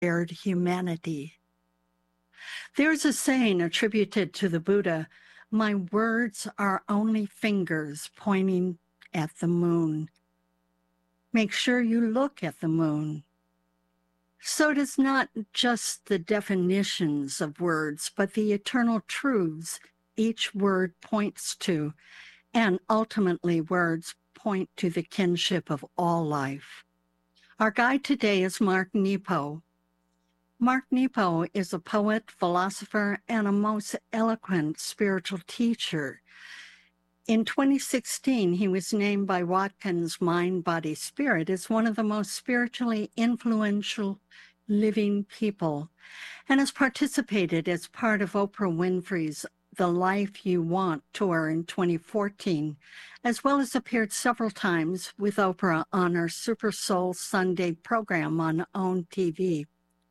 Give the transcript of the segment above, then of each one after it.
shared humanity. There's a saying attributed to the Buddha, "My words are only fingers pointing at the moon. Make sure you look at the moon." So it is not just the definitions of words, but the eternal truths each word points to, and ultimately words point to the kinship of all life. Our guide today is Mark Nepo. Mark Nepo is a poet, philosopher, and a most eloquent spiritual teacher. In 2016, he was named by Watkins Mind, Body, Spirit as one of the most spiritually influential living people, and has participated as part of Oprah Winfrey's The Life You Want tour in 2014, as well as appeared several times with Oprah on her Super Soul Sunday program on OWN TV.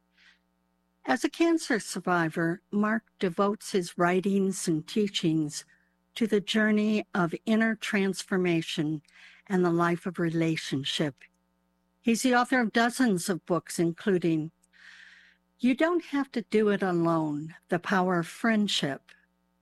As a cancer survivor, Mark devotes his writings and teachings to the journey of inner transformation and the life of relationship. He's the author of dozens of books, including You Don't Have to Do It Alone, The Power of Friendship,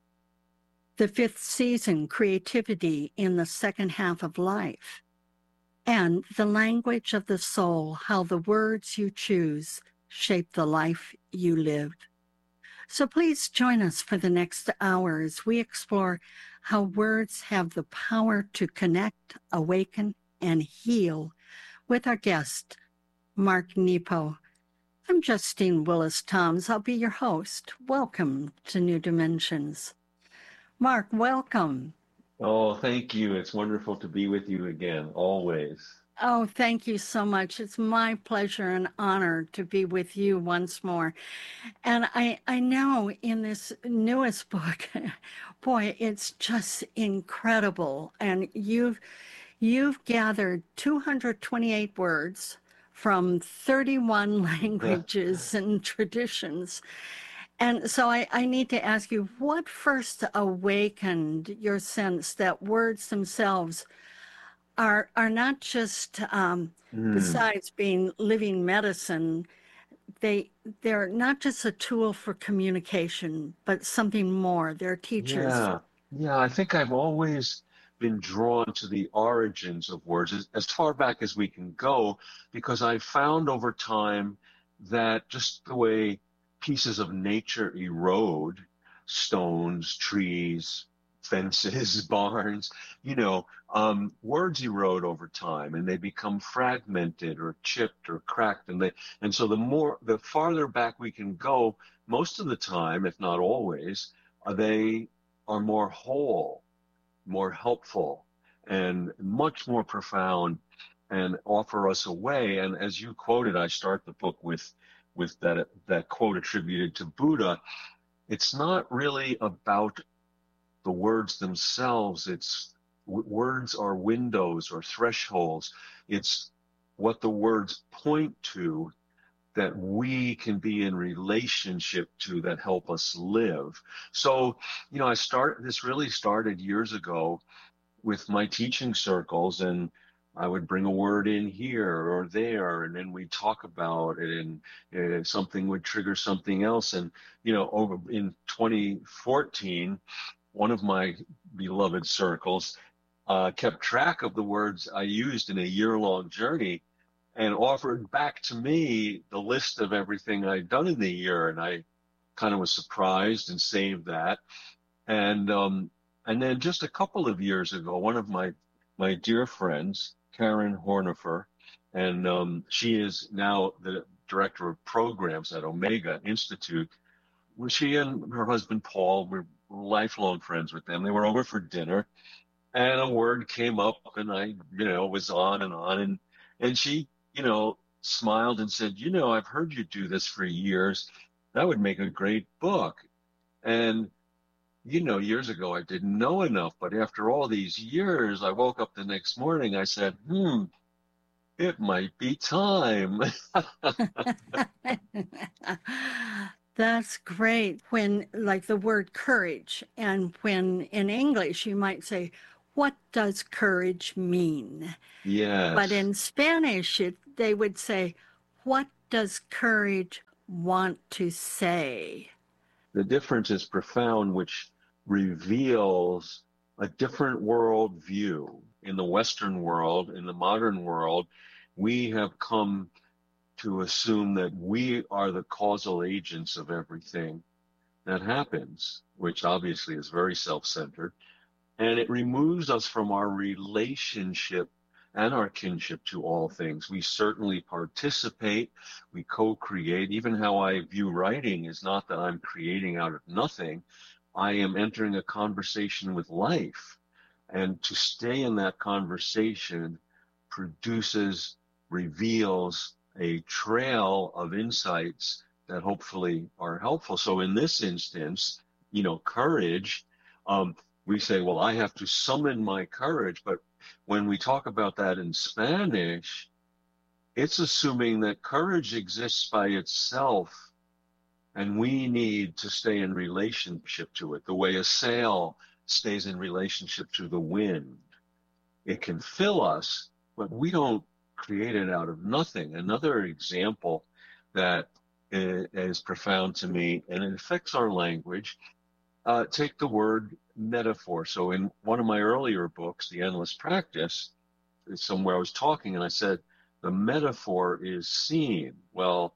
The Fifth Season, Creativity in the Second Half of Life, and The Language of the Soul, How the Words You Choose Shape the Life You Live. So please join us for the next hour as we explore how words have the power to connect, awaken, and heal with our guest, Mark Nepo. I'm Justine Willis-Toms. I'll be your host. Welcome to New Dimensions. Mark, welcome. Oh, thank you. It's wonderful to be with you again, always. Oh, thank you so much. It's my pleasure and honor to be with you once more. And I know in this newest book, boy, it's just incredible. And you've gathered 228 words from 31 languages and traditions. And so I need to ask you, what first awakened your sense that words themselves are not just Mm, besides being living medicine, they're not just a tool for communication, but something more. They're teachers. yeah, yeah. I think I've always been drawn to the origins of words as far back as we can go, because I found over time that just the way pieces of nature erode, stones, trees, fences, barns, words erode over time and they become fragmented or chipped or cracked. And so the farther back we can go, most of the time, if not always, they are more whole, more helpful, and much more profound and offer us a way. And as you quoted, I start the book with that quote attributed to Buddha. It's not really about the words themselves. It's words are windows or thresholds. It's what the words point to that we can be in relationship to that help us live. So, this really started years ago with my teaching circles, and I would bring a word in here or there, and then we'd talk about it, and something would trigger something else. And, over in 2014, one of my beloved circles kept track of the words I used in a year-long journey and offered back to me the list of everything I'd done in the year. And I kind of was surprised and saved that. And then just a couple of years ago, one of my dear friends, Karen Hornifer, and she is now the director of programs at Omega Institute. She and her husband Paul were lifelong friends with them. They were over for dinner, and a word came up, and I, was on and on, and she, smiled and said, I've heard you do this for years. That would make a great book. And years ago, I didn't know enough, but after all these years, I woke up the next morning, I said, it might be time. That's great. When, like the word courage, and when in English you might say, what does courage mean? But Yes. in Spanish, they would say, what does courage want to say? The difference is profound, which reveals a different world view. In the Western world, in the modern world, we have come to assume that we are the causal agents of everything that happens, which obviously is very self-centered. And it removes us from our relationship and our kinship to all things. We certainly participate, we co-create. Even how I view writing is not that I'm creating out of nothing. I am entering a conversation with life. And to stay in that conversation produces, reveals a trail of insights that hopefully are helpful. So in this instance, courage, we say, well, I have to summon my courage. But when we talk about that in Spanish, it's assuming that courage exists by itself, and we need to stay in relationship to it, the way a sail stays in relationship to the wind. It can fill us, but we don't create it out of nothing. Another example that is profound to me, and it affects our language, take the word metaphor. So in one of my earlier books, The Endless Practice, somewhere I was talking and I said, the metaphor is seen. Well,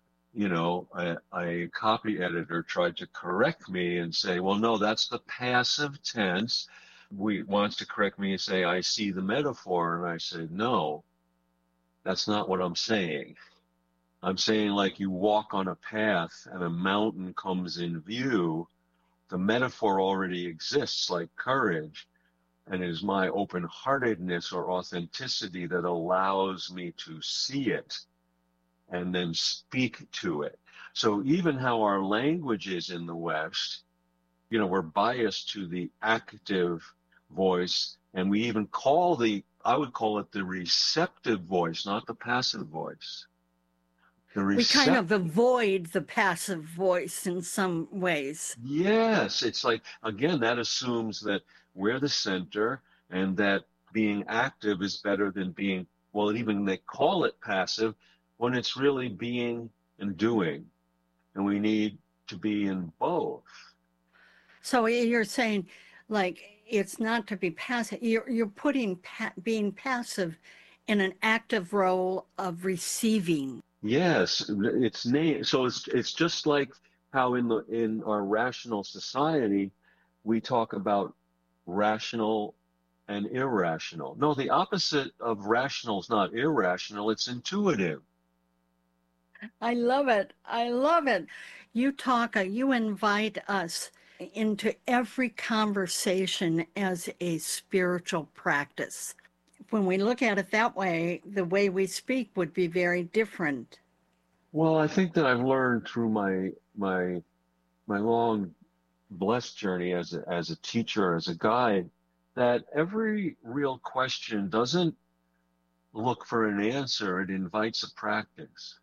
a copy editor tried to correct me and say, well, no, that's the passive tense. Wants to correct me and say, I see the metaphor. And I said, no, that's not what I'm saying. I'm saying, like, you walk on a path and a mountain comes in view. The metaphor already exists, like courage, and it is my open-heartedness or authenticity that allows me to see it and then speak to it. So even how our language is in the West, we're biased to the active voice, and we even I would call it the receptive voice, not the passive voice. We kind of avoid the passive voice in some ways. Yes, it's like, again, that assumes that we're the center and that being active is better than being, well, even they call it passive when it's really being and doing. And we need to be in both. So you're saying, like, it's not to be passive. You're putting being passive in an active role of receiving. Yes, it's name. So it's just like how in our rational society we talk about rational and irrational. No, the opposite of rational is not irrational, it's intuitive. I love it. I love it. You invite us into every conversation as a spiritual practice. When we look at it that way, the way we speak would be very different. Well, I think that I've learned through my long blessed journey as a teacher, as a guide, that every real question doesn't look for an answer, it invites a practice.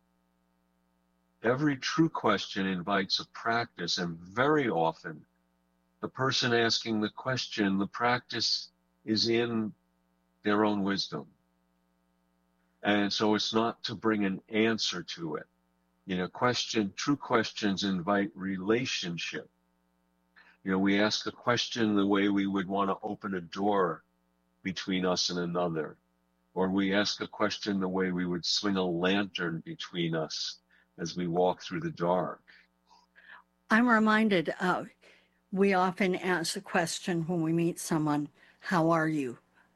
Every true question invites a practice, and very often the person asking the question, the practice is in their own wisdom. And so it's not to bring an answer to it. True questions invite relationship. We ask a question the way we would want to open a door between us and another. Or we ask a question the way we would swing a lantern between us as we walk through the dark. I'm reminded we often ask the question when we meet someone, how are you?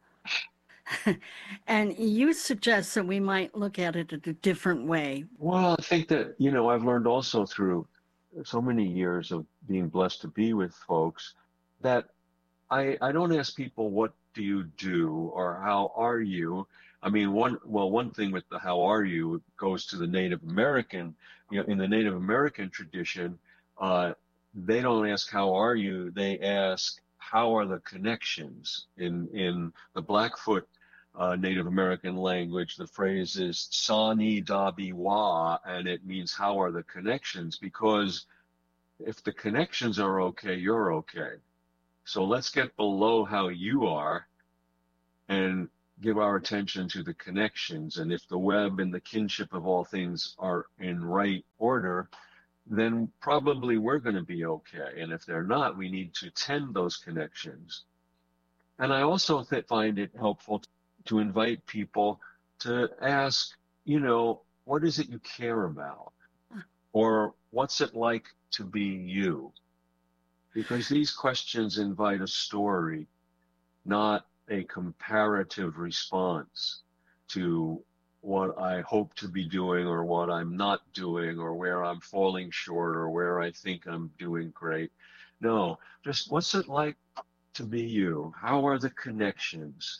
And you suggest that we might look at it in a different way. Well, I think that, I've learned also through so many years of being blessed to be with folks that I don't ask people, what do you do or how are you? I mean, one thing with the how are you goes to the Native American. In the Native American tradition, they don't ask how are you, they ask how are the connections. In the Blackfoot Native American language, the phrase is Sani Dabi Wa, and it means how are the connections, because if the connections are okay, you're okay. So let's get below how you are and give our attention to the connections. And if the web and the kinship of all things are in right order, then probably we're going to be okay. And if they're not, we need to tend those connections. And I also find it helpful to invite people to ask, what is it you care about? Or what's it like to be you? Because these questions invite a story, not a comparative response to what I hope to be doing or what I'm not doing or where I'm falling short or where I think I'm doing great. No, just what's it like to be you? How are the connections?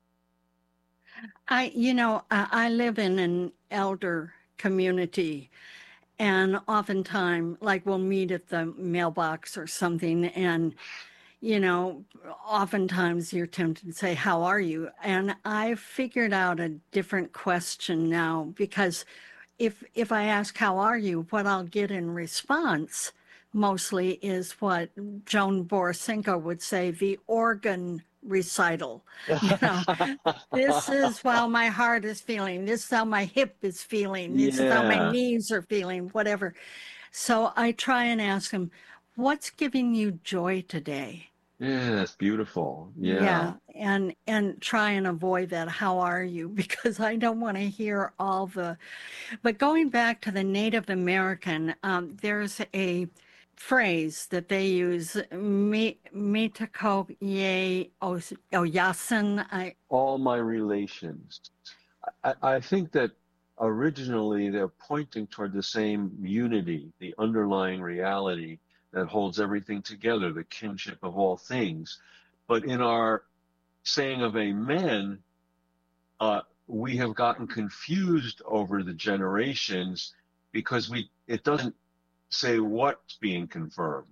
I live in an elder community, and oftentimes, like we'll meet at the mailbox or something, and oftentimes you're tempted to say, "How are you?" And I've figured out a different question now, because if I ask, "How are you?" what I'll get in response mostly is what Joan Borysenko would say, the organ recital. You know, this is how my heart is feeling. This is how my hip is feeling. This is how my Yeah, knees are feeling, whatever. So I try and ask them, what's giving you joy today? yeah, that's beautiful. Yeah. Yeah, and try and avoid that. How are you? Because I don't want to hear all the. But going back to the Native American, there's a phrase that they use, "Mitako ye oyasin." All my relations. I think that originally they're pointing toward the same unity, the underlying reality that holds everything together, the kinship of all things. But in our saying of amen, we have gotten confused over the generations because it doesn't say what's being confirmed.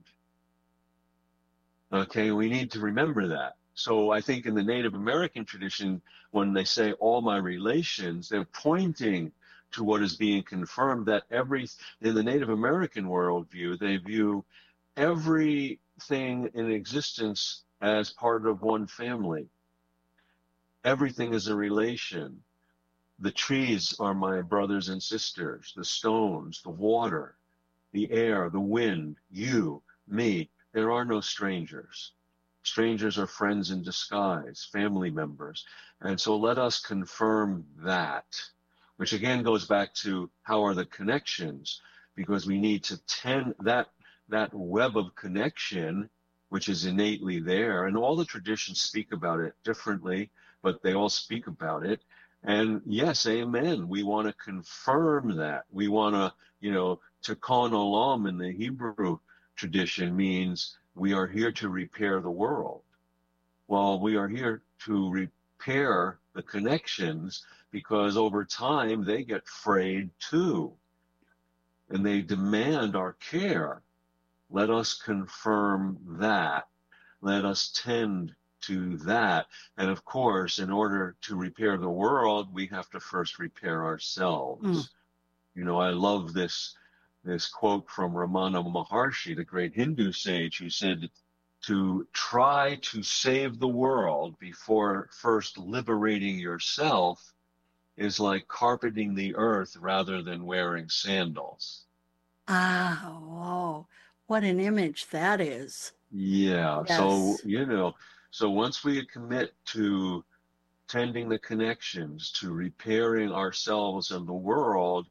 Okay, we need to remember that. So I think in the Native American tradition, when they say all my relations, they're pointing to what is being confirmed, that in the Native American worldview, they view everything in existence as part of one family. Everything is a relation. The trees are my brothers and sisters, the stones, the water, the air, the wind, you, me. There are no strangers. Strangers are friends in disguise, family members. And so let us confirm that, which again goes back to how are the connections, because we need to tend that web of connection, which is innately there. And all the traditions speak about it differently, but they all speak about it. And yes, amen. We want to confirm that. We want to, tikkun olam in the Hebrew tradition means we are here to repair the world. Well, we are here to repair the connections because over time they get frayed too. And they demand our care. Let us confirm that. Let us tend to that. And of course, in order to repair the world, we have to first repair ourselves. I love this quote from Ramana Maharshi, the great Hindu sage, who said, to try to save the world before first liberating yourself is like carpeting the earth rather than wearing sandals. Ah, oh, what an image that is. Yeah. So, Yes. so once we commit to tending the connections, to repairing ourselves and the world,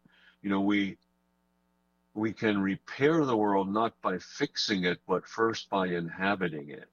we can repair the world not by fixing it, but first by inhabiting it.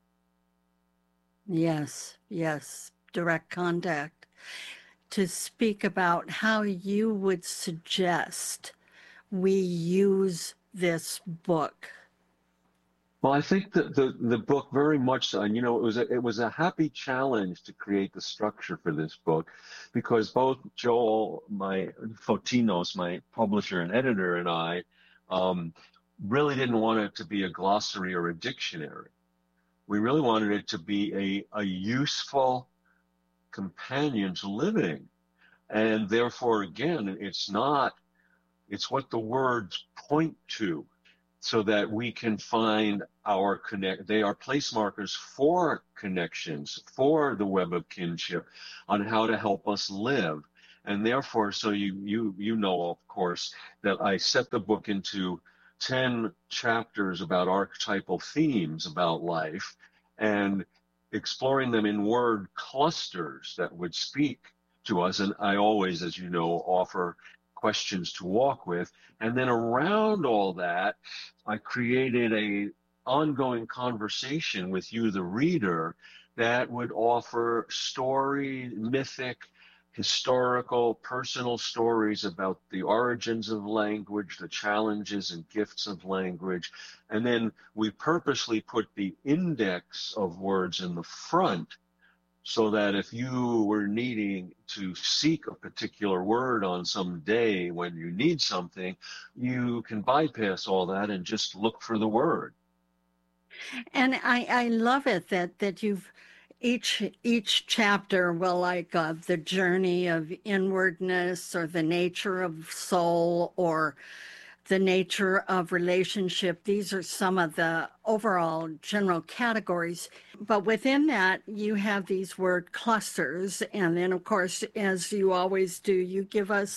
Yes, yes, direct contact. To speak about how you would suggest we use this book. Well, I think that the book very much so, and it was a happy challenge to create the structure for this book, because both Joel, my Fotinos, my publisher and editor, and I really didn't want it to be a glossary or a dictionary. We really wanted it to be a useful companion to living, and therefore, again, it's what the words point to. so that we can find our connect. They are place markers for connections, for the web of kinship, on how to help us live. And therefore, so you know, of course, that I set the book into 10 chapters about archetypal themes about life and exploring them in word clusters that would speak to us. And I always, as you know, offer questions to walk with. And then around all that, I created a ongoing conversation with you, the reader, that would offer story, mythic, historical, personal stories about the origins of language, the challenges and gifts of language. And then we purposely put the index of words in the front so that if you were needing to seek a particular word on some day when you need something, you can bypass all that and just look for the word. And I love it that you've each chapter will like the journey of inwardness or the nature of soul or the nature of relationship. These are some of the overall general categories. But within that, you have these word clusters. And then, of course, as you always do, you give us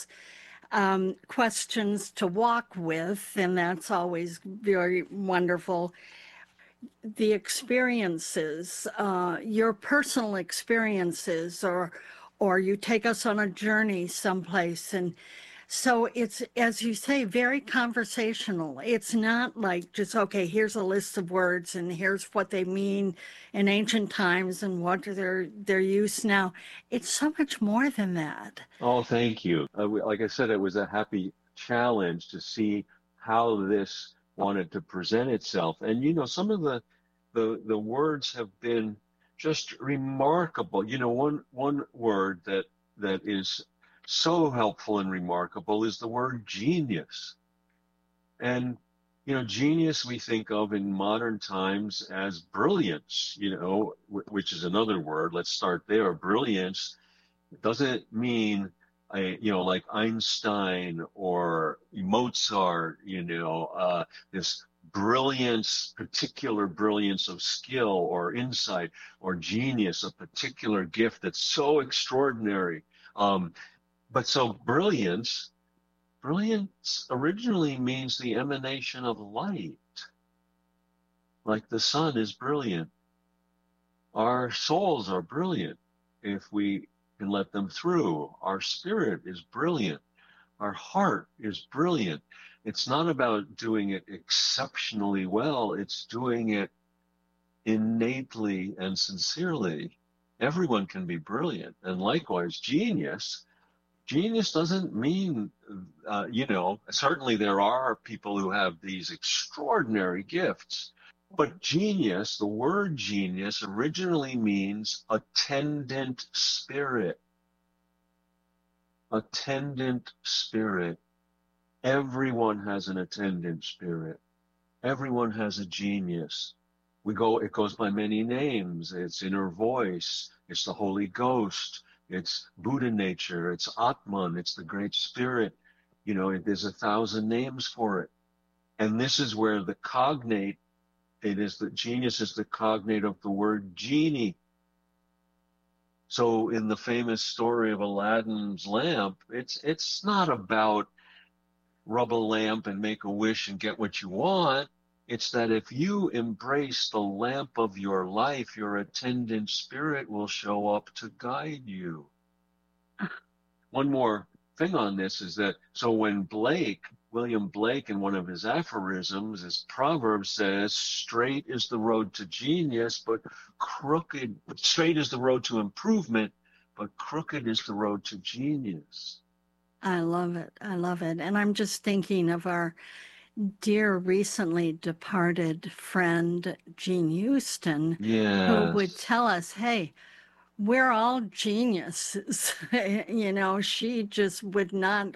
questions to walk with. And that's always very wonderful. The experiences, your personal experiences, or you take us on a journey someplace. And so it's, as you say, very conversational. It's not like just, okay, here's a list of words and here's what they mean in ancient times and what are their use now. It's so much more than that. Oh, thank you. Like I said, it was a happy challenge to see how this wanted to present itself. And you know, some of the words have been just remarkable. You know, one word that is so helpful and remarkable is the word genius. And you know, genius we think of in modern times as brilliance, you know, which is another word. Let's start there. Brilliance doesn't mean you know, like Einstein or Mozart, you know, this brilliance, particular brilliance of skill or insight or genius, a particular gift that's so extraordinary. But so brilliance originally means the emanation of light, like the sun is brilliant. Our souls are brilliant if we can let them through. Our spirit is brilliant. Our heart is brilliant. It's not about doing it exceptionally well. It's doing it innately and sincerely. Everyone can be brilliant. And likewise, genius. Genius doesn't mean, you know, certainly there are people who have these extraordinary gifts. But genius, the word genius originally means attendant spirit. Attendant spirit. Everyone has an attendant spirit. Everyone has a genius. It goes by many names. It's inner voice. It's the Holy Ghost. It's Buddha nature. It's Atman. It's the Great Spirit. You know, there's 1,000 names for it. And this is where the cognate, genius is the cognate of the word genie. So in the famous story of Aladdin's lamp, it's not about rub a lamp and make a wish and get what you want. It's that if you embrace the lamp of your life, your attendant spirit will show up to guide you. One more thing on this is that, so when William Blake, in one of his aphorisms, his proverb says, straight is the road to genius, but straight is the road to improvement, but crooked is the road to genius. I love it. I love it. And I'm just thinking of our dear recently departed friend, Jean Houston, who would Yes. tell us, hey, we're all geniuses. You know, she just would not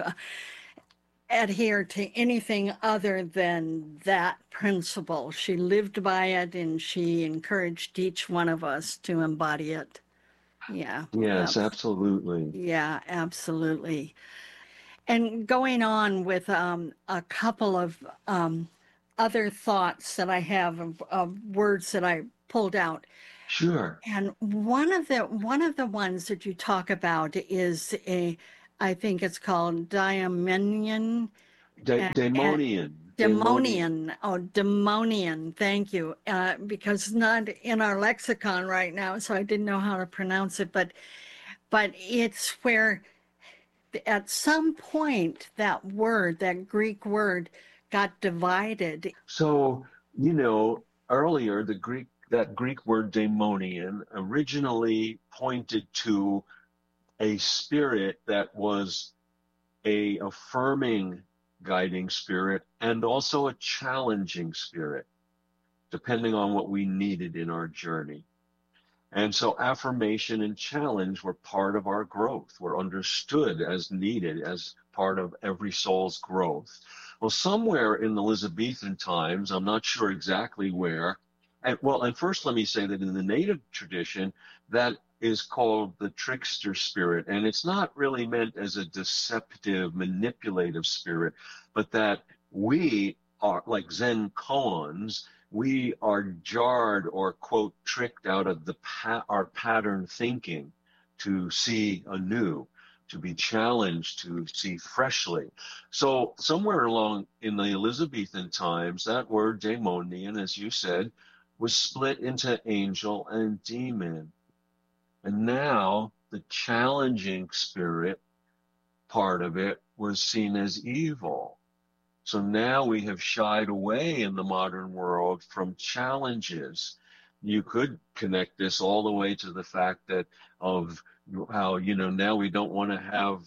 adhere to anything other than that principle. She lived by it and she encouraged each one of us to embody it. Yeah. Yes, absolutely. Yeah, absolutely. And going on with a couple of other thoughts that I have of words that I pulled out. Sure. And one of the ones that you talk about is I think it's called Diamenian and Daemonian. Daemonian. Demonian. Oh, demonian. Thank you. Because it's not in our lexicon right now, so I didn't know how to pronounce it. But it's where at some point that word, that Greek word, got divided. So, earlier that Greek word daemonian originally pointed to a spirit that was a affirming guiding spirit and also a challenging spirit, depending on what we needed in our journey. And so affirmation and challenge were part of our growth, were understood as needed as part of every soul's growth. Well, somewhere in the Elizabethan times, I'm not sure exactly where, and first let me say that in the native tradition, that is called the trickster spirit. And it's not really meant as a deceptive, manipulative spirit, but that we are like Zen koans, we are jarred or, quote, tricked out of our pattern thinking to see anew, to be challenged, to see freshly. So somewhere along in the Elizabethan times, that word daemonian, as you said, was split into angel and demon. And now the challenging spirit part of it was seen as evil. So now we have shied away in the modern world from challenges. You could connect this all the way to the fact that of how, now we don't want to have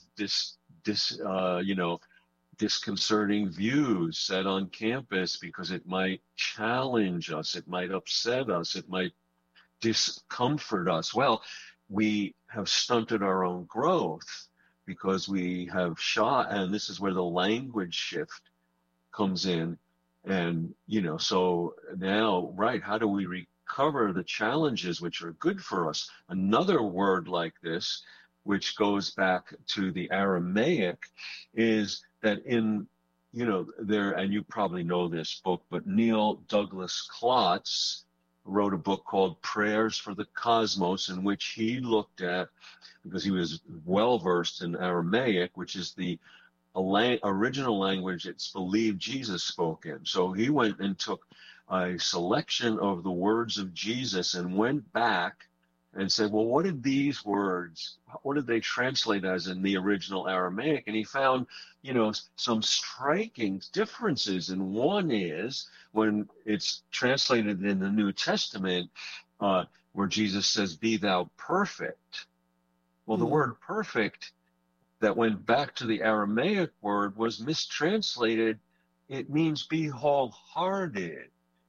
disconcerting views set on campus because it might challenge us, it might upset us, it might discomfort us. Well, we have stunted our own growth because we have shot, and this is where the language shift comes in. And, so now, right, how do we recover the challenges which are good for us? Another word like this, which goes back to the Aramaic, is that there, and you probably know this book, but Neil Douglas Klotz wrote a book called Prayers for the Cosmos, in which he looked at, because he was well versed in Aramaic, which is the original language it's believed Jesus spoke in. So he went and took a selection of the words of Jesus and went back and said, well, what did they translate as in the original Aramaic? And he found, some striking differences. And one is when it's translated in the New Testament, where Jesus says, be thou perfect. Well, the word perfect that went back to the Aramaic word was mistranslated. It means be wholehearted.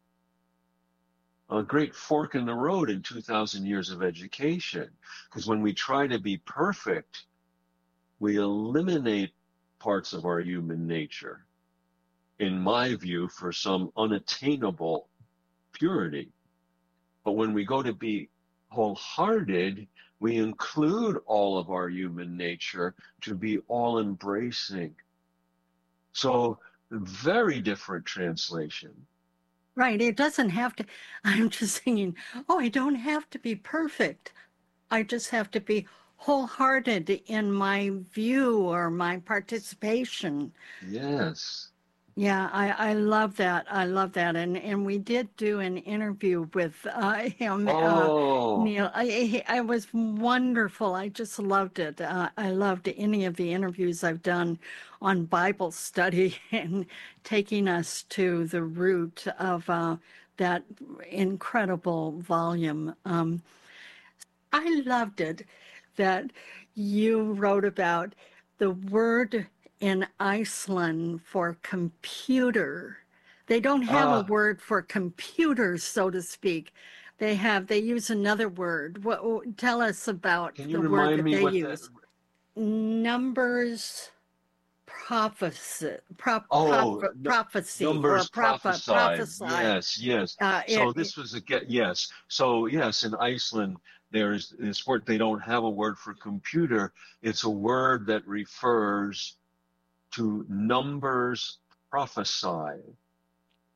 A great fork in the road in 2,000 years of education. Because when we try to be perfect, we eliminate parts of our human nature, in my view, for some unattainable purity. But when we go to be wholehearted, we include all of our human nature to be all embracing. So, very different translation. Right. It doesn't have to, I'm just thinking, oh, I don't have to be perfect. I just have to be wholehearted in my view or my participation. Yes. Yeah, I love that. I love that. And we did do an interview with him, Oh, Neil. I was wonderful. I just loved it. I loved any of the interviews I've done on Bible study and taking us to the root of that incredible volume. I loved it that you wrote about the word in Iceland for computer. They don't have a word for computers, so to speak. They use another word. Tell us about can you the word remind that me they what that? use. Numbers prophecy, prophecy or Numbers prophesied. prophesy. Yes, yes. It, So this was yes. So yes, in Iceland, there's this word. They don't have a word for computer. It's a word that refers to numbers prophesy.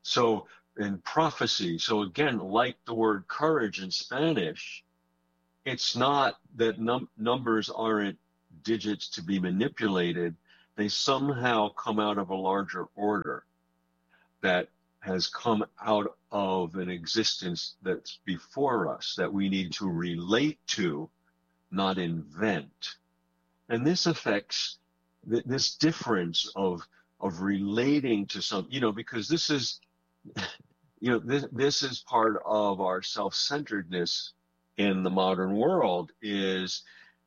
So in prophecy, so again, like the word courage in Spanish, it's not that numbers aren't digits to be manipulated. They somehow come out of a larger order that has come out of an existence that's before us that we need to relate to, not invent. And this affects this difference of relating to some, because this is, this is part of our self-centeredness in the modern world is,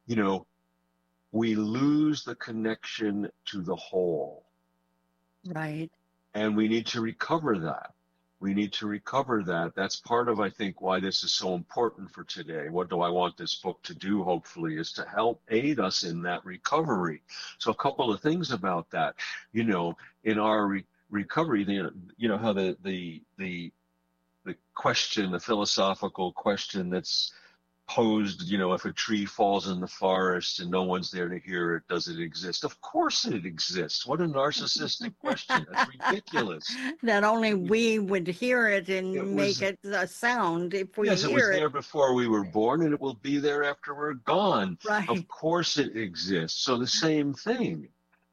we lose the connection to the whole. Right. And we need to recover that. We need to recover that. That's part of, I think, why this is so important for today. What do I want this book to do, hopefully, is to help aid us in that recovery. So a couple of things about that, in our recovery, how the question, the philosophical question that's posed, if a tree falls in the forest and no one's there to hear it, does it exist? Of course it exists. What a narcissistic question. That's ridiculous. That only we would hear it It and make was, it a sound if we yes, it was hear it. there before we were born and it will be there after we're gone. Of Right. course it exists. So the same thing.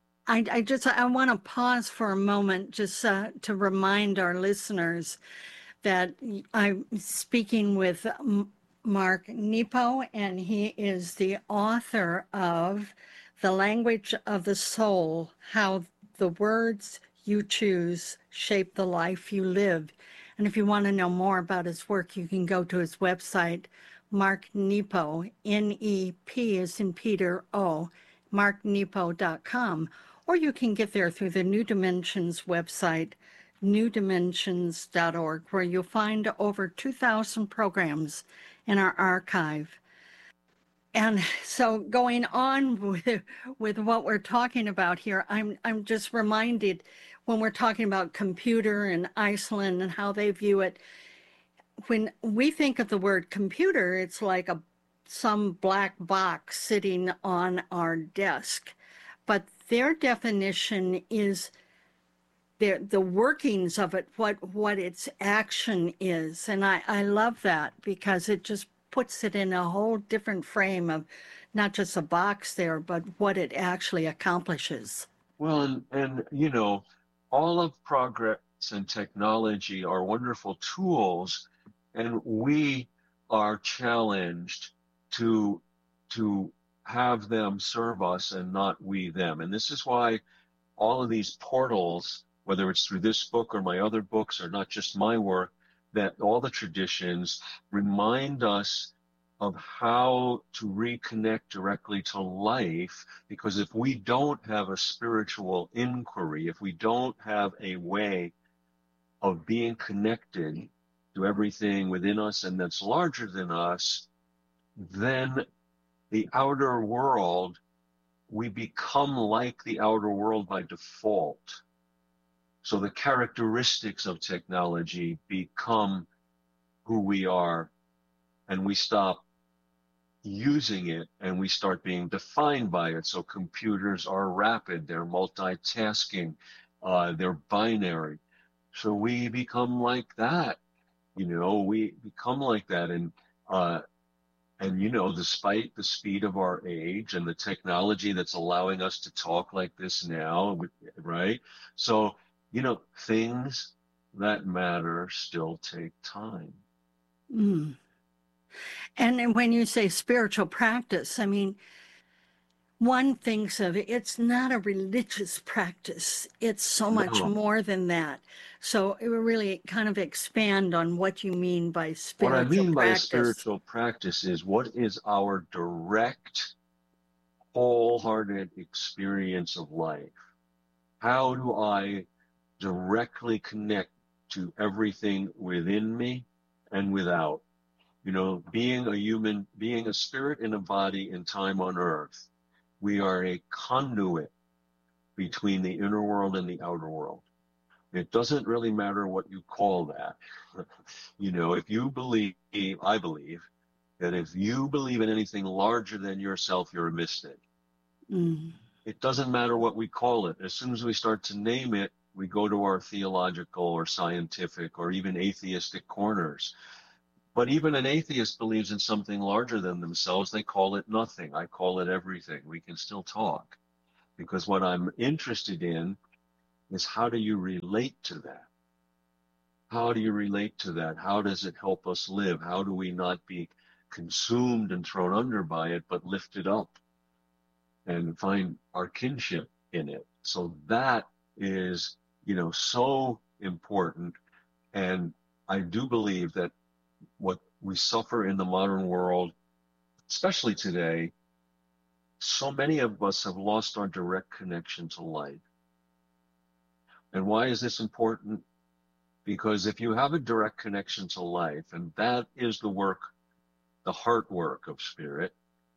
I want to pause for a moment just to remind our listeners that I'm speaking with Mark Nepo, and he is the author of The Language of the Soul, How the Words You Choose Shape the Life You Live. And if you want to know more about his work, you can go to his website, Mark Nepo, N-E-P as in Peter O, marknepo.com, or you can get there through the New Dimensions website, newdimensions.org, where you'll find over 2,000 programs in our archive. And so going on with what we're talking about here, I'm just reminded when we're talking about computer in Iceland and how they view it, when we think of the word computer, it's like some black box sitting on our desk. But their definition is the workings of it, what its action is. And I love that because it just puts it in a whole different frame of not just a box there, but what it actually accomplishes. Well, and all of progress and technology are wonderful tools, and we are challenged to have them serve us and not we them. And this is why all of these portals, whether it's through this book or my other books or not just my work, that all the traditions remind us of how to reconnect directly to life, because if we don't have a spiritual inquiry, if we don't have a way of being connected to everything within us and that's larger than us, then the outer world, we become like the outer world by default. So the characteristics of technology become who we are, and we stop using it and we start being defined by it. So computers are rapid, they're multitasking, they're binary. So we become like that, we become like that. And despite the speed of our age and the technology that's allowing us to talk like this now, right? So, things that matter still take time. Mm. And when you say spiritual practice, I mean, one thinks of it, it's not a religious practice. It's so much No, more than that. So it will really kind of expand on what you mean by what I spiritual mean by a practice. spiritual practice is what is our direct, wholehearted experience of life? How do I directly connect to everything within me and without? Being a human, being a spirit in a body in time on earth, we are a conduit between the inner world and the outer world. It doesn't really matter what you call that. If you believe, I believe, that if you believe in anything larger than yourself, you're a mystic. Mm. It doesn't matter what we call it. As soon as we start to name it, We go to our theological or scientific or even atheistic corners. But even an atheist believes in something larger than themselves. They call it nothing. I call it everything. We can still talk. Because what I'm interested in is, how do you relate to that? How do you relate to that? How does it help us live? How do we not be consumed and thrown under by it, but lifted up and find our kinship in it? So that is, so important. And I do believe that what we suffer in the modern world, especially today, so many of us have lost our direct connection to life. And why is this important? Because if you have a direct connection to life, and that is the work, the heart work of spirit,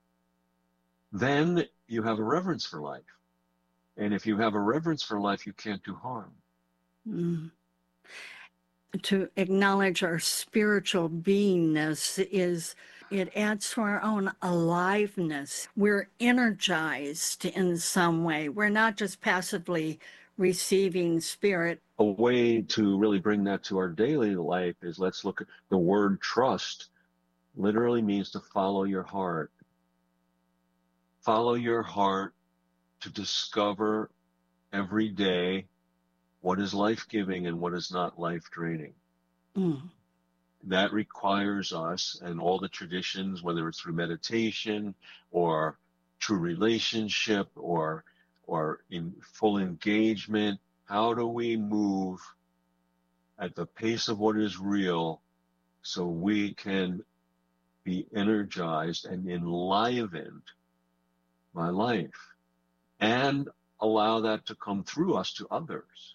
then you have a reverence for life. And if you have a reverence for life, you can't do harm. Mm. To acknowledge our spiritual beingness it adds to our own aliveness. We're energized in some way. We're not just passively receiving spirit. A way to really bring that to our daily life is, let's look at the word trust. Literally means to follow your heart. Follow your heart to discover every day what is life-giving and what is not life-draining. Mm. That requires us, and all the traditions, whether it's through meditation or true relationship or in full engagement, how do we move at the pace of what is real so we can be energized and enlivened by life and allow that to come through us to others?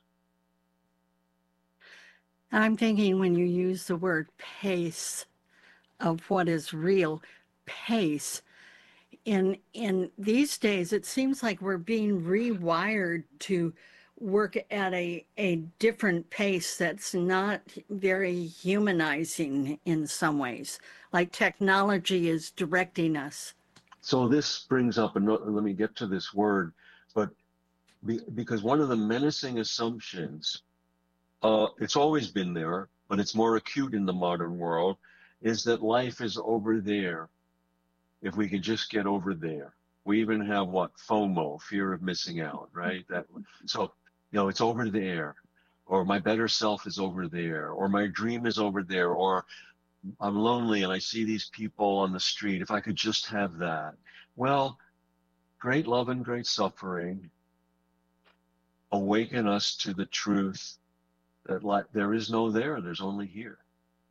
I'm thinking, when you use the word pace of what is real, pace, in these days, it seems like we're being rewired to work at a different pace that's not very humanizing in some ways, like technology is directing us. So this brings up, and let me get to this word, but because one of the menacing assumptions, it's always been there, but it's more acute in the modern world, is that life is over there. If we could just get over there. We even have FOMO, fear of missing out, right? So, it's over there, or my better self is over there, or my dream is over there, or I'm lonely and I see these people on the street. If I could just have that. Well, great love and great suffering awaken us to the truth that there is no there, there's only here.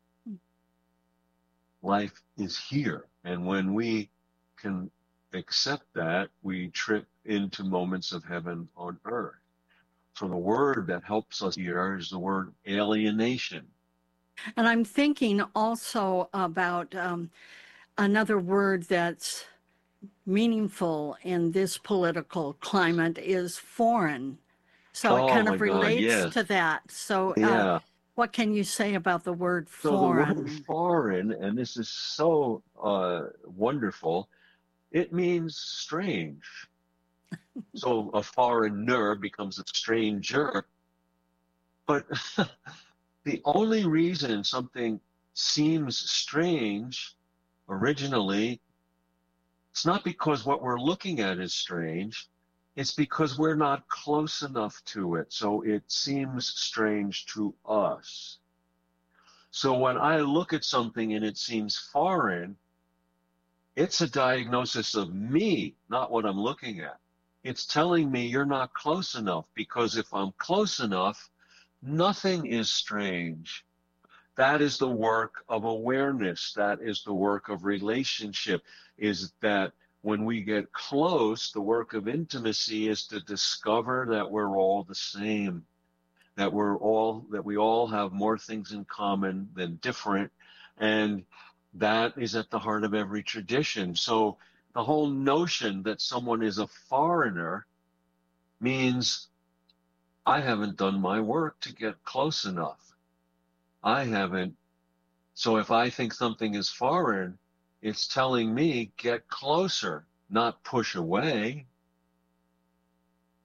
Life is here. And when we can accept that, we trip into moments of heaven on earth. So the word that helps us here is the word alienation. And I'm thinking also about another word that's meaningful in this political climate is foreign. So it Oh kind my of God, relates yes. to that. So Yeah. what can you say about the word So the word foreign? foreign, and this is so wonderful, it means strange. So a foreigner becomes a stranger. But the only reason something seems strange originally, it's not because what we're looking at is strange. It's because we're not close enough to it. So it seems strange to us. So when I look at something and it seems foreign, it's a diagnosis of me, not what I'm looking at. It's telling me you're not close enough, because if I'm close enough, nothing is strange. That is the work of awareness. That is the work of relationship, is that when we get close, the work of intimacy is to discover that we're all the same, that we all have more things in common than different. And that is at the heart of every tradition. So the whole notion that someone is a foreigner means I haven't done my work to get close enough. I haven't. So if I think something is foreign, it's telling me get closer, not push away.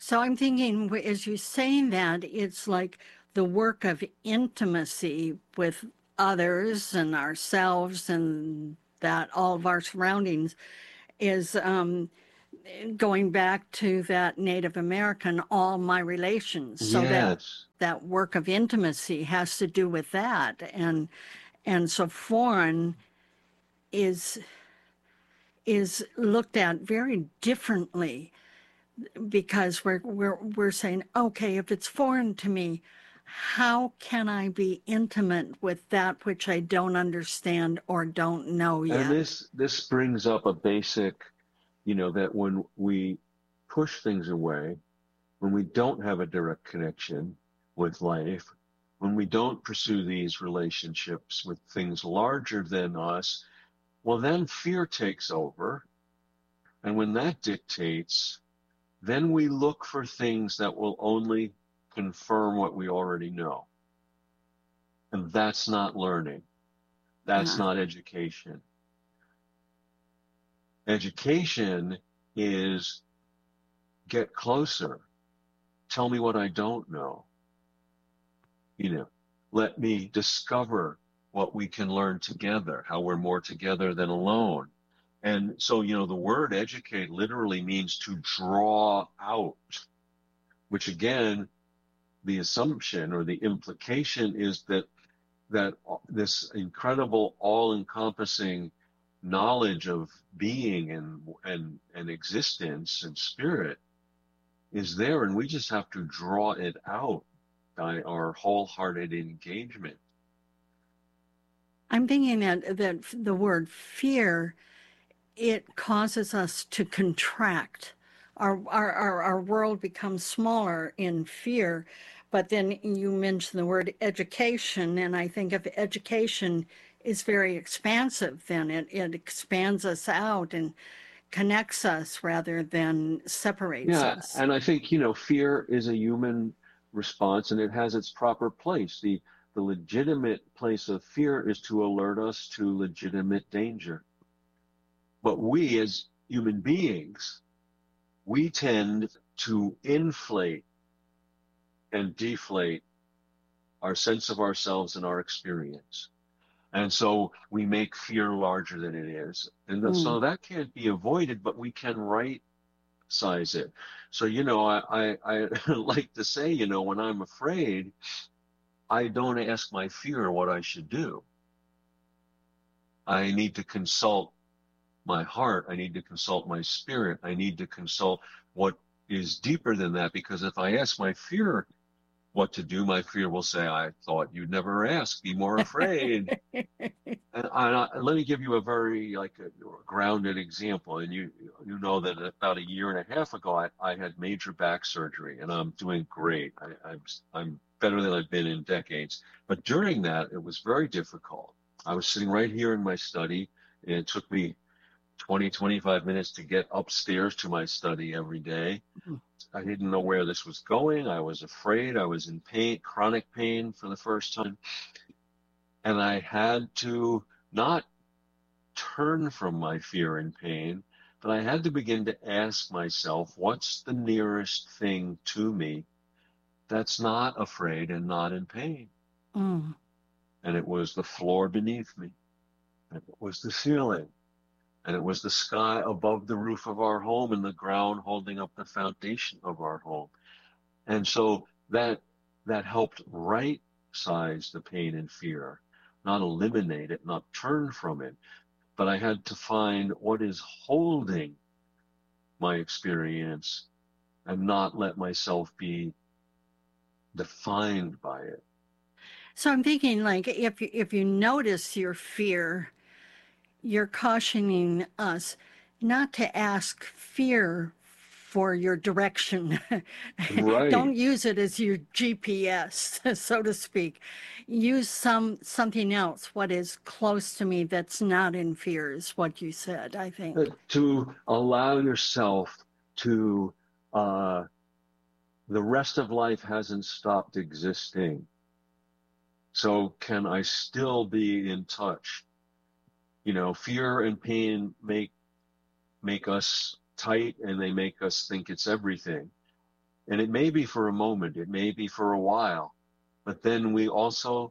So I'm thinking, as you're saying that, it's like the work of intimacy with others and ourselves and that all of our surroundings is going back to that Native American, all my relations. So Yes. that work of intimacy has to do with that. And so foreign is is looked at very differently because we're saying, okay, if it's foreign to me, how can I be intimate with that which I don't understand or don't know And yet? this brings up a basic, that when we push things away, when we don't have a direct connection with life, when we don't pursue these relationships with things larger than us, well, then fear takes over. And when that dictates, then we look for things that will only confirm what we already know. And that's not learning. That's Yeah. not education. Education is get closer. Tell me what I don't know. Let me discover what we can learn together, how we're more together than alone. And so, the word educate literally means to draw out, which again, the assumption or the implication is that this incredible all-encompassing knowledge of being and existence and spirit is there, and we just have to draw it out by our wholehearted engagement. I'm thinking that the word fear, it causes us to contract. Our world becomes smaller in fear. But then you mentioned the word education, and I think of education is very expansive, then it expands us out and connects us rather than separates Yeah, us. and I think, fear is a human response and it has its proper place. The legitimate place of fear is to alert us to legitimate danger. But we as human beings, we tend to inflate and deflate our sense of ourselves and our experience. And so we make fear larger than it is. And Mm. so that can't be avoided, but we can right size it. So, I like to say, when I'm afraid, I don't ask my fear what I should do. I need to consult my heart. I need to consult my spirit. I need to consult what is deeper than that, because if I ask my fear what to do, my fear will say, I thought you'd never ask, be more afraid. And let me give you a very a grounded example. And you know that about a year and a half ago, I had major back surgery, and I'm doing great. I'm better than I've been in decades. But during that, it was very difficult. I was sitting right here in my study, and it took me 20, 25 minutes to get upstairs to my study every day. I didn't know where this was going. I was afraid. I was in pain, chronic pain for the first time. And I had to not turn from my fear and pain, but I had to begin to ask myself, what's the nearest thing to me that's not afraid and not in pain? Mm. And it was the floor beneath me, and it was the ceiling, and it was the sky above the roof of our home and the ground holding up the foundation of our home. And so that helped right size the pain and fear, not eliminate it, not turn from it, but I had to find what is holding my experience and not let myself be defined by it. So I'm thinking, like, if you notice your fear, you're cautioning us not to ask fear for your direction. Right. Don't use it as your GPS, so to speak. Use something else, what is close to me that's not in fear, is what you said, I think. To allow yourself to, the rest of life hasn't stopped existing. So can I still be in touch? Fear and pain make us tight, and they make us think it's everything. And it may be for a moment, it may be for a while, but then we also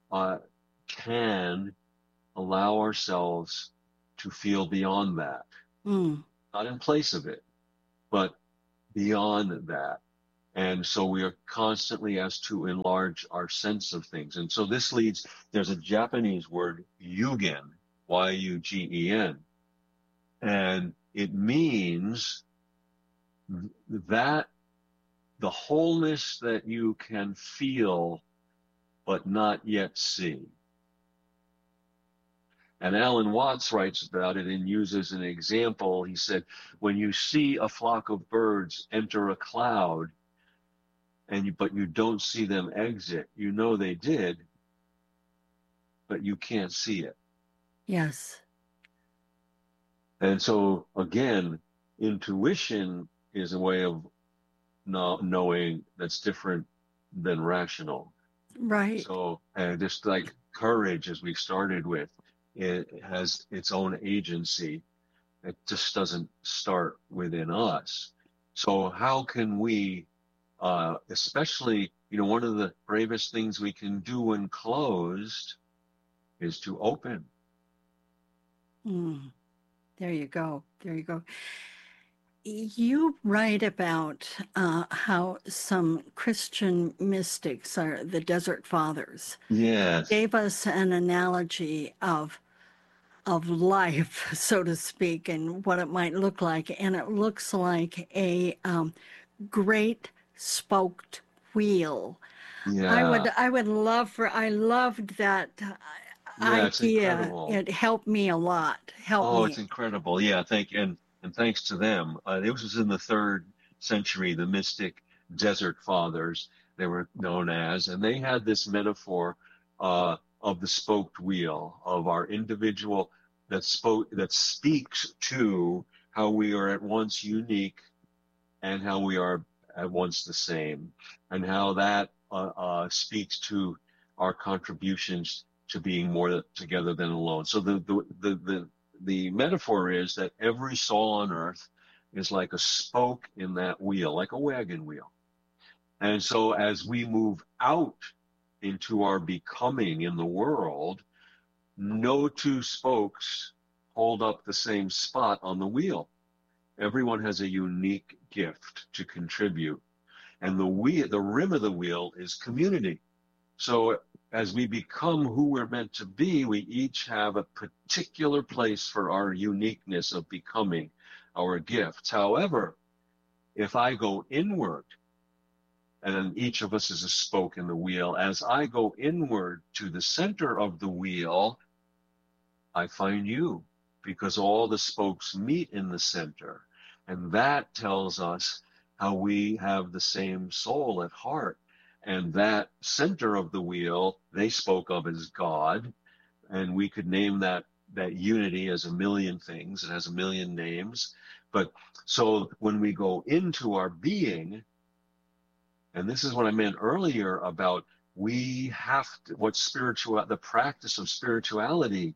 can allow ourselves to feel beyond that, Mm. not in place of it, but beyond that. And so we are constantly asked to enlarge our sense of things. And so this leads, there's a Japanese word, yugen, Y-U-G-E-N, and it means that the wholeness that you can feel but not yet see. And Alan Watts writes about it and uses an example. He said, when you see a flock of birds enter a cloud, but you don't see them exit, you know they did, but you can't see it. Yes. And so again, intuition is a way of knowing that's different than rational. Right. So just like courage, as we started with, it has its own agency. It just doesn't start within us. So how can we, especially, one of the bravest things we can do when closed is to open. Mm. There you go. There you go. You write about how some Christian mystics, are the Desert Fathers, Yes. gave us an analogy of life, so to speak, and what it might look like. And it looks like a great spoked wheel. Yeah. I loved that Yeah, it's idea. incredible. It helped me a lot. Helped Oh, it's me. incredible. Yeah, and thanks to them. It was in the 3rd century, the mystic Desert Fathers, they were known as, and they had this metaphor of the spoked wheel of our individual that speaks to how we are at once unique and how we are at once the same, and how that speaks to our contributions to being more together than alone. So the metaphor is that every soul on earth is like a spoke in that wheel, like a wagon wheel. And so as we move out into our becoming in the world, no two spokes hold up the same spot on the wheel. Everyone has a unique gift to contribute. And the rim of the wheel is community. So as we become who we're meant to be, we each have a particular place for our uniqueness of becoming, our gifts. However, if I go inward, and then each of us is a spoke in the wheel, as I go inward to the center of the wheel, I find you, because all the spokes meet in the center. And that tells us how we have the same soul at heart. And that center of the wheel, they spoke of as God. And we could name that unity as a million things. It has a million names. But so when we go into our being, and this is what I meant earlier about we have to, the practice of spirituality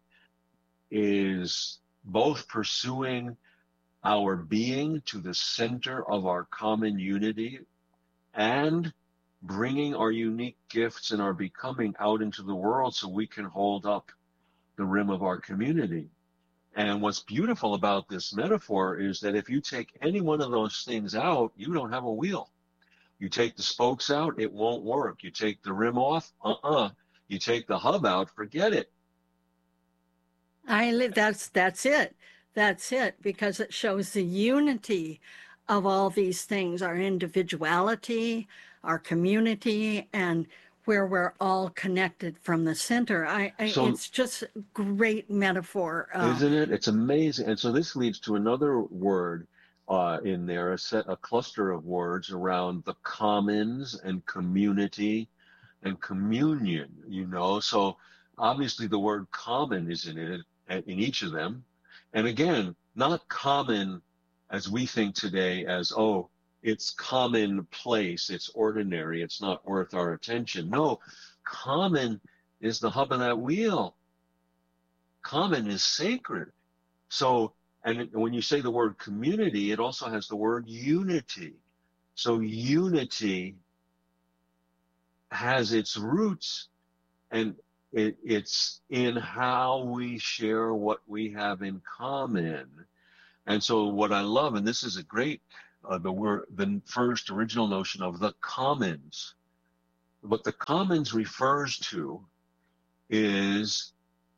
is both pursuing our being to the center of our common unity and bringing our unique gifts and our becoming out into the world so we can hold up the rim of our community. And what's beautiful about this metaphor is that if you take any one of those things out, you don't have a wheel. You take the spokes out, it won't work. You take the rim off, You take the hub out, forget it. That's it. That's it, because it shows the unity of all these things, our individuality, our community, and where we're all connected from the center. So It's just a great metaphor. isn't it? It's amazing. And so this leads to another word in there, a cluster of words around the commons and community and communion, So obviously the word common is in it, in each of them. And again, not common as we think today as, oh, it's commonplace, it's ordinary, it's not worth our attention. No, common is the hub of that wheel. Common is sacred. So, and when you say the word community, it also has the word unity. So unity has its roots, and it's in how we share what we have in common. And so what I love, and this is a great, the first original notion of the commons. What the commons refers to is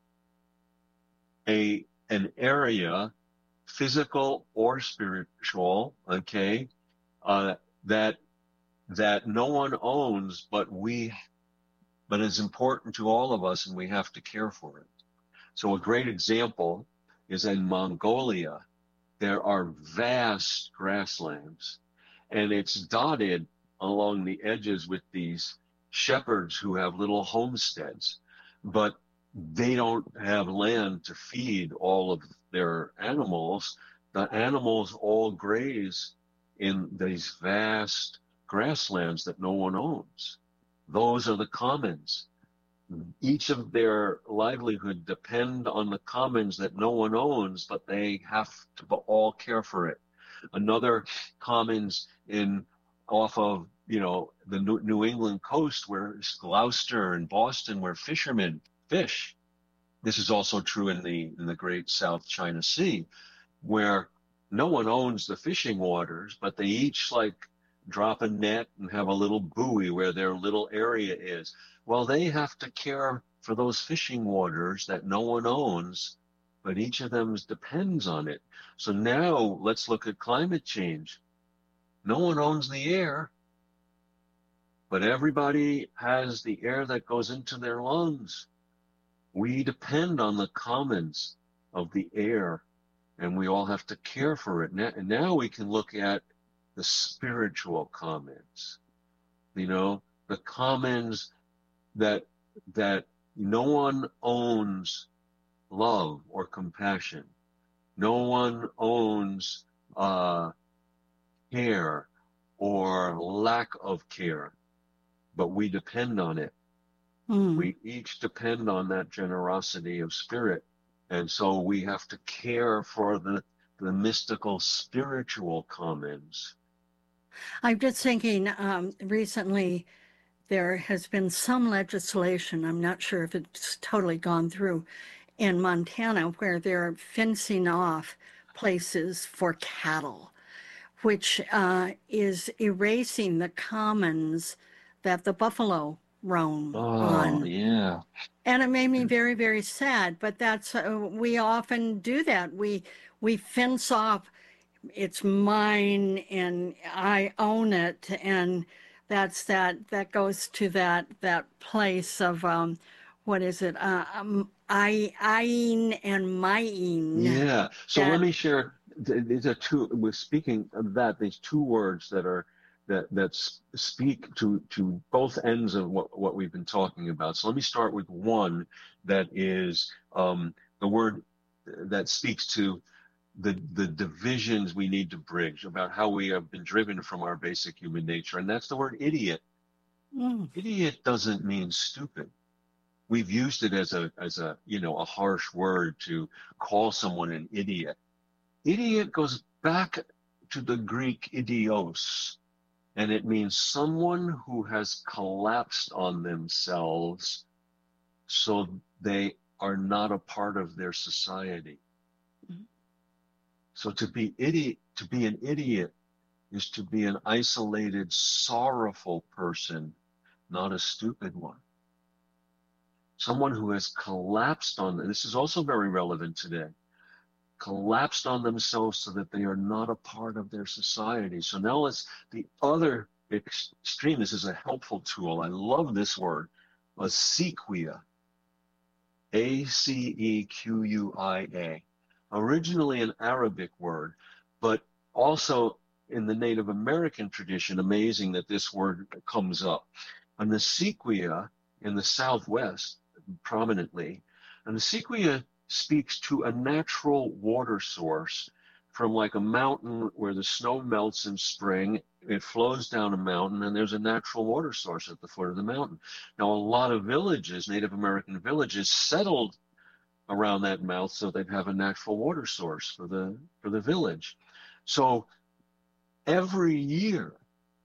an area, physical or spiritual, okay, that no one owns, but is important to all of us, and we have to care for it. So a great example is in Mongolia. There are vast grasslands, and it's dotted along the edges with these shepherds who have little homesteads, but they don't have land to feed all of their animals. The animals all graze in these vast grasslands that no one owns. Those are the commons. Each of their livelihood depend on the commons that no one owns, but they have to all care for it. Another commons off of the New England coast, where Gloucester and Boston, where fishermen fish. This is also true in the Great South China Sea, where no one owns the fishing waters, but they each drop a net and have a little buoy where their little area is. Well, they have to care for those fishing waters that no one owns, but each of them depends on it. So now let's look at climate change. No one owns the air, but everybody has the air that goes into their lungs. We depend on the commons of the air, and we all have to care for it. And now we can look at the spiritual commons, the commons that no one owns love or compassion. No one owns care or lack of care, but we depend on it. We each depend on that generosity of spirit. And so we have to care for the mystical spiritual commons. I'm just thinking, recently there has been some legislation, I'm not sure if it's totally gone through, in Montana, where they're fencing off places for cattle, which is erasing the commons that the buffalo roam on. Oh, yeah. And it made me very, very sad, but that's, we often do that. We fence off, it's mine and I own it. And that goes to that place of, what is it? Eyeing and mying. Yeah. So let me share. These are we're speaking of that. These two words that speak to both ends of what we've been talking about. So let me start with one that is the word that speaks to the divisions we need to bridge about how we have been driven from our basic human nature, and that's the word idiot. Idiot doesn't mean stupid. We've used it as a harsh word to call someone an idiot. Idiot goes back to the Greek idios, and it means someone who has collapsed on themselves so they are not a part of their society. So to be an idiot is to be an isolated, sorrowful person, not a stupid one. Someone who has collapsed on, this is also very relevant today, collapsed on themselves so that they are not a part of their society. So now let's, the other extreme, this is a helpful tool. I love this word, acequia, A-C-E-Q-U-I-A. Originally an Arabic word, but also in the Native American tradition, amazing that this word comes up. An acequia in the Southwest, prominently, an acequia speaks to a natural water source from like a mountain where the snow melts in spring, it flows down a mountain, and there's a natural water source at the foot of the mountain. Now, a lot of villages, Native American villages, settled around that mouth so they'd have a natural water source for the village. So every year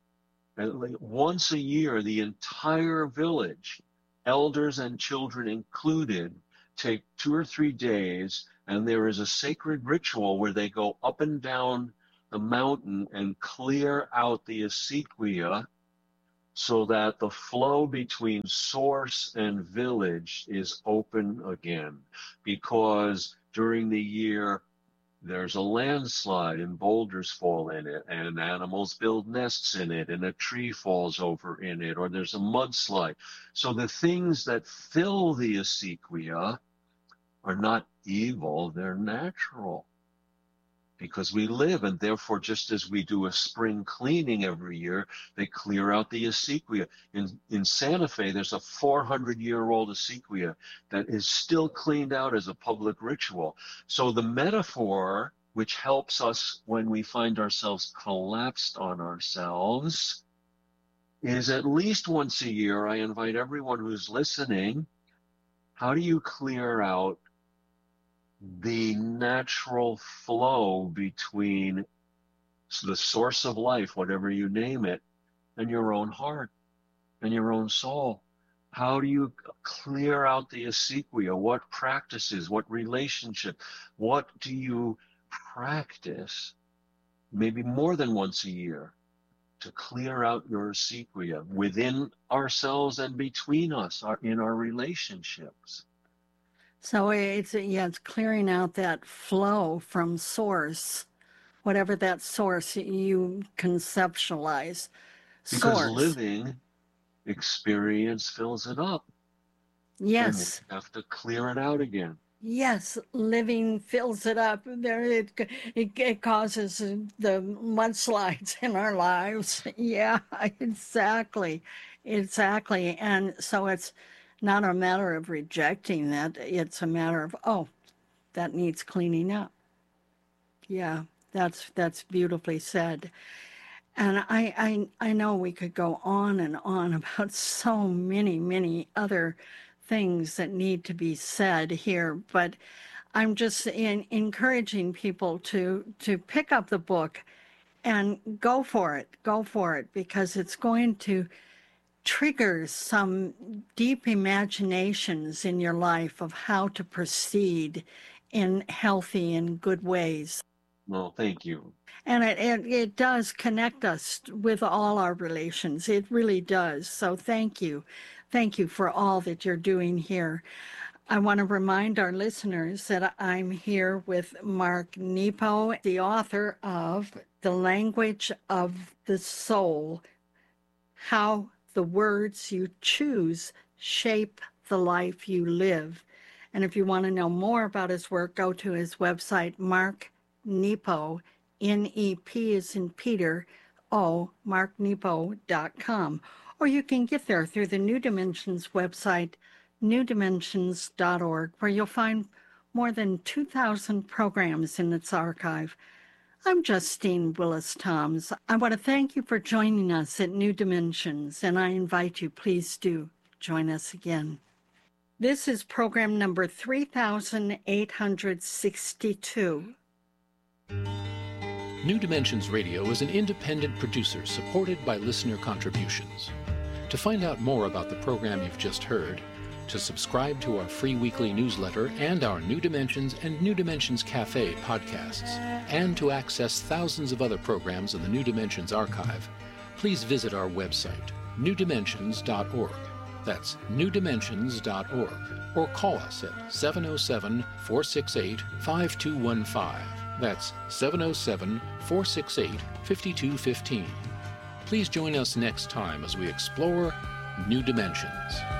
And once a year, the entire village, elders and children included, take 2 or 3 days, and there is a sacred ritual where they go up and down the mountain and clear out the acequia so that the flow between source and village is open again. Because during the year, there's a landslide and boulders fall in it, and animals build nests in it, and a tree falls over in it, or there's a mudslide. So the things that fill the acequia are not evil, they're natural. Because we live, and therefore, just as we do a spring cleaning every year, they clear out the acequia. In Santa Fe, there's a 400-year-old acequia that is still cleaned out as a public ritual. So the metaphor, which helps us when we find ourselves collapsed on ourselves, is at least once a year, I invite everyone who's listening, how do you clear out the natural flow between the source of life, whatever you name it, and your own heart and your own soul? How do you clear out the acequia? What practices, what relationship, what do you practice, maybe more than once a year, to clear out your acequia within ourselves and between us, in our relationships? So it's clearing out that flow from source, whatever that source you conceptualize. Because Source. living experience fills it up. Yes. And we have to clear it out again. Yes, living fills it up. It causes the mudslides in our lives. Yeah, exactly. And so it's not a matter of rejecting that. It's a matter of, oh, that needs cleaning up. Yeah, that's beautifully said. And I know we could go on and on about so many other things that need to be said here, but I'm just encouraging people to pick up the book and go for it, because it's going to trigger some deep imaginations in your life of how to proceed in healthy and good ways. Well, thank you. And it does connect us with all our relations. It really does. So thank you. Thank you for all that you're doing here. I want to remind our listeners that I'm here with Mark Nepo, the author of The Language of the Soul, How the Words You Choose Shape the Life You Live. And if you want to know more about his work, go to his website, Mark Nepo, N-E-P as in Peter, O, marknepo.com. Or you can get there through the New Dimensions website, newdimensions.org, where you'll find more than 2,000 programs in its archive. I'm Justine Willis-Toms. I want to thank you for joining us at New Dimensions, and I invite you, please do join us again. This is program number 3862. New Dimensions Radio is an independent producer supported by listener contributions. To find out more about the program you've just heard, to subscribe to our free weekly newsletter and our New Dimensions and New Dimensions Cafe podcasts, and to access thousands of other programs in the New Dimensions archive, please visit our website, newdimensions.org. That's newdimensions.org. Or call us at 707-468-5215. That's 707-468-5215. Please join us next time as we explore New Dimensions.